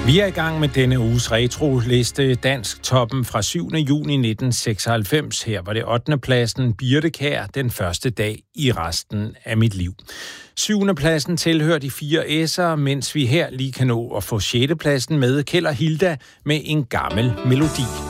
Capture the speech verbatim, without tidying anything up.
Vi er i gang med denne uges retro-liste. Dansk toppen fra syvende juni nitten seksoghalvfems. Her var det ottende pladsen Birte Kjær, Den første dag i resten af mit liv. syvende pladsen tilhører de fire S'er, mens vi her lige kan nå at få sjette pladsen med Kjeld og Hilda med En gammel melodi.